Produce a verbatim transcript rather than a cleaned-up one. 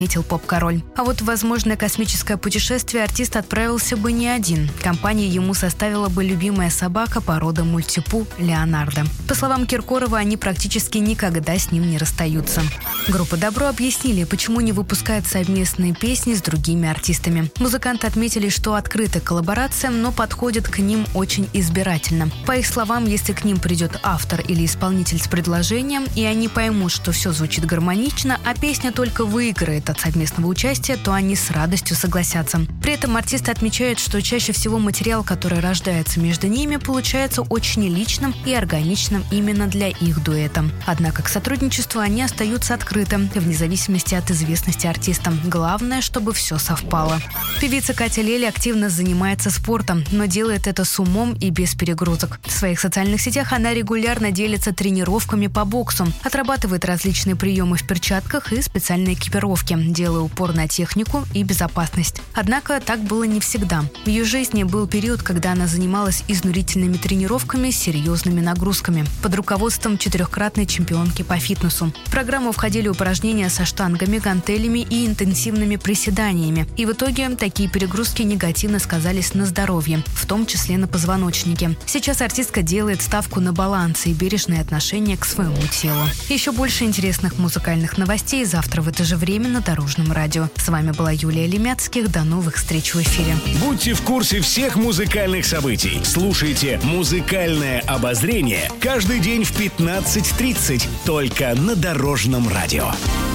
отметил поп-король. А вот в возможное космическое путешествие артист отправился бы не один. Компанию ему составила бы любимая собака породы мультипу Леонардо. По словам Киркорова, они практически никогда с ним не расстаются. Группа «Добро» объяснили, почему не выпускают совместные песни с другими артистами. Музыканты отметили, что открыты к коллаборациям, но подходят к ним очень избирательно. По их словам, если к ним придет автор или исполнитель с предложением, и они поймут, что все звучит гармонично, а песня только выиграет от совместного участия, то они с радостью согласятся. При этом артисты отмечают, что чаще всего материал, который рождается между ними, получается очень личным и органичным именно для их дуэта. Однако к сотрудничеству они остаются открыты, вне зависимости от известности артиста. Главное, чтобы все совпало. Певица Катя Лель активно занимается спортом, но делает это с умом и без перегрузок. В своих социальных сетях она регулярно делится тренировками по боксу, отрабатывает различные приемы в перчатках и специальной экипировке, делая упор на технику и безопасность. Однако так было не всегда. В ее жизни был период, когда она занималась изнурительными тренировками с серьезными нагрузками под руководством четырехкратной чемпионки по фитнесу. В программу входили упражнения со штангами, гантелями и интенсивными приседаниями. И в итоге такие перегрузки негативно сказались на здоровье, в том числе на позвоночнике. Сейчас артистка делает ставку на баланс и бережное отношение к своему телу. Еще больше интересных музыкальных новостей завтра в это же время на Дорожном радио. С вами была Юлия Лемяцких. До новых встреч в эфире. Будьте в курсе всех музыкальных событий. Слушайте «Музыкальное обозрение» каждый день в пятнадцать тридцать только на Дорожном радио.